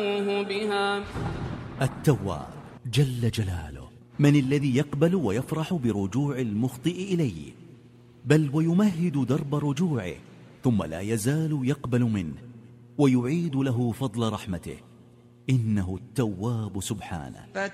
بها. التواب جل جلاله من الذي يقبل ويفرح برجوع المخطئ إليه، بل ويمهد درب رجوعه، ثم لا يزال يقبل منه ويعيد له فضل رحمته. إنه التواب سبحانه.